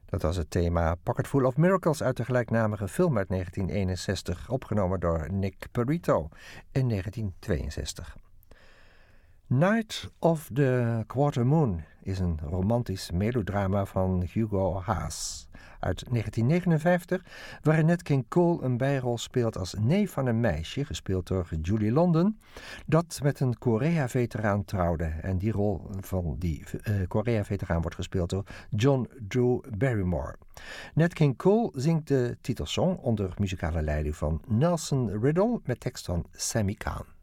Dat was het thema Pocket Full of Miracles uit de gelijknamige film uit 1961, opgenomen door Nick Perito in 1962. Night of the Quarter Moon is een romantisch melodrama van Hugo Haas uit 1959, waarin Nat King Cole een bijrol speelt als neef van een meisje, gespeeld door Julie London, dat met een Korea-veteraan trouwde. En die rol van die Korea-veteraan wordt gespeeld door John Drew Barrymore. Nat King Cole zingt de titelsong onder muzikale leiding van Nelson Riddle met tekst van Sammy Cahn.